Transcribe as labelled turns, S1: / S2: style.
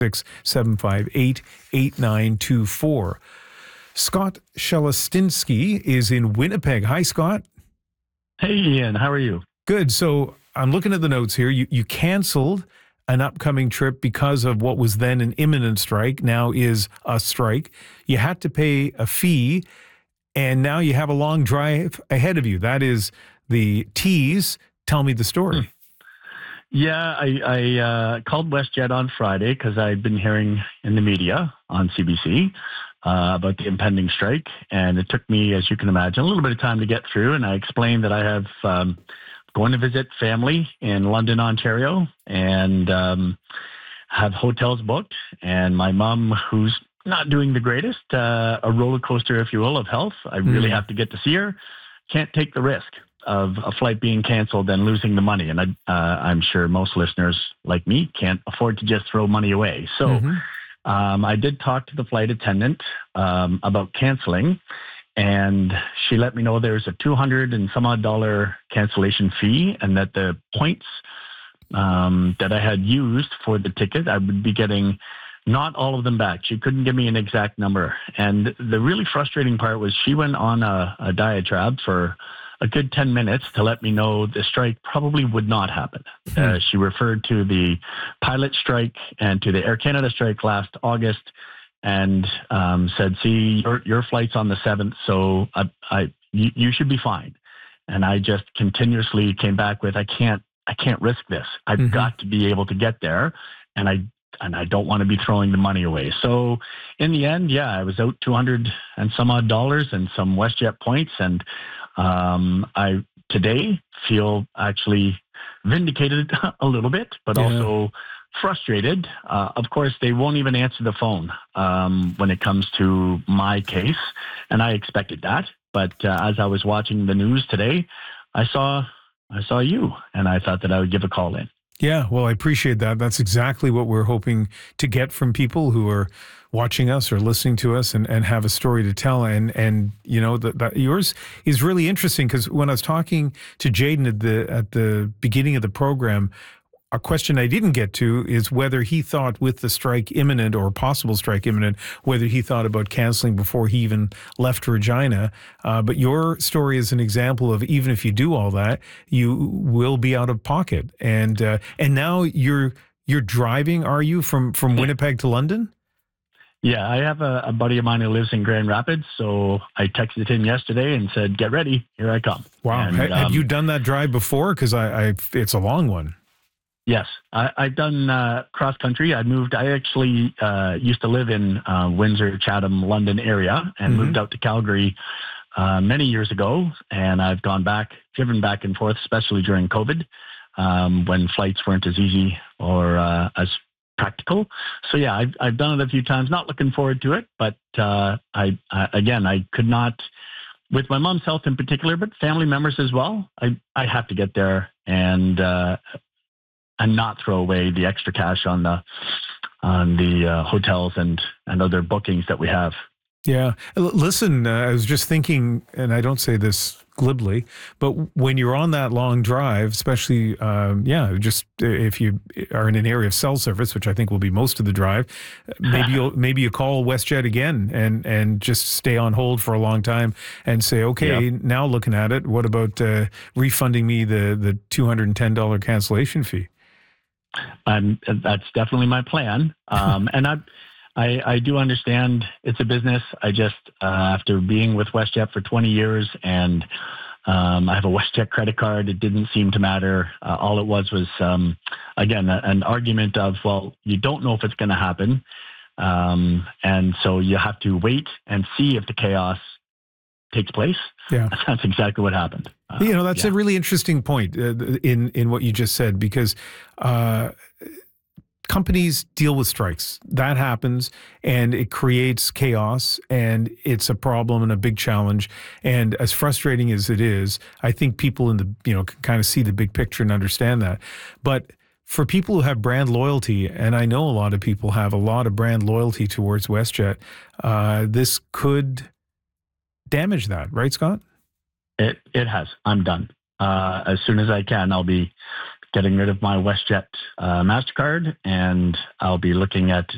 S1: 758-8924. Scott Shelestinsky is in Winnipeg. Hi, Scott.
S2: Hey, Ian. How are you?
S1: Good. So I'm looking at the notes here. You canceled an upcoming trip because of what was then an imminent strike, now is a strike. You had to pay a fee, and now you have a long drive ahead of you. That is the tease. Tell me the story.
S2: Yeah, I called WestJet on Friday because I'd been hearing in the media on CBC about the impending strike. And it took me, as you can imagine, a little bit of time to get through. And I explained that I have going to visit family in London, Ontario, and have hotels booked. And my mom, who's not doing the greatest, a roller coaster, if you will, of health. I really have to get to see her. Can't take the risk of a flight being canceled and losing the money. And I'm sure most listeners like me can't afford to just throw money away. So I did talk to the flight attendant about canceling, and she let me know there's a $200 and some odd cancellation fee, and that the points that I had used for the ticket, I would be getting not all of them back. She couldn't give me an exact number. And the really frustrating part was she went on a diatribe for a good 10 minutes to let me know the strike probably would not happen. She referred to the pilot strike and to the Air Canada strike last August, and said, see, your flight's on the 7th, so you should be fine. And I just continuously came back with, I can't risk this. I've got to be able to get there, and I don't want to be throwing the money away. So in the end, yeah, I was out $200 and some odd and some WestJet points, and I today feel actually vindicated a little bit, but also frustrated. Of course, they won't even answer the phone when it comes to my case, and I expected that. But as I was watching the news today, I saw you, and I thought that I would give a call in.
S1: Yeah, well, I appreciate that. That's exactly what we're hoping to get from people who are watching us or listening to us and have a story to tell. And you know, that yours is really interesting, because when I was talking to Jaden at the beginning of the program, a question I didn't get to is whether he thought, with the strike imminent or possible strike imminent, whether he thought about canceling before he even left Regina. But your story is an example of, even if you do all that, you will be out of pocket. And now you're driving, are you, from Winnipeg to London?
S2: Yeah, I have a buddy of mine who lives in Grand Rapids, so I texted him yesterday and said, get ready, here I come.
S1: Wow. And, have you done that drive before? Because it's a long one.
S2: Yes, I've done cross country. I actually used to live in Windsor, Chatham, London area, and moved out to Calgary many years ago. And I've driven back and forth, especially during COVID, when flights weren't as easy or as practical. So yeah, I've done it a few times. Not looking forward to it, but I could not, with my mom's health in particular, but family members as well. I have to get there and not throw away the extra cash on the hotels and other bookings that we have.
S1: Yeah. Listen, I was just thinking, and I don't say this glibly, but when you're on that long drive, especially, just if you are in an area of cell service, which I think will be most of the drive, maybe you call WestJet again and just stay on hold for a long time and say, okay, now looking at it, what about refunding me the $210 cancellation fee?
S2: That's definitely my plan. And I do understand it's a business. I just, after being with WestJet for 20 years and I have a WestJet credit card, it didn't seem to matter. All it was again, an argument of, well, you don't know if it's going to happen. And so you have to wait and see if the chaos takes place. Yeah, that's exactly what happened.
S1: That's a really interesting point in what you just said, because companies deal with strikes. That happens, and it creates chaos, and it's a problem and a big challenge. And as frustrating as it is, I think people can kind of see the big picture and understand that. But for people who have brand loyalty, and I know a lot of people have a lot of brand loyalty towards WestJet, this could damage that, right, Scott?
S2: It has. I'm done. As soon as I can, I'll be getting rid of my WestJet MasterCard, and I'll be looking at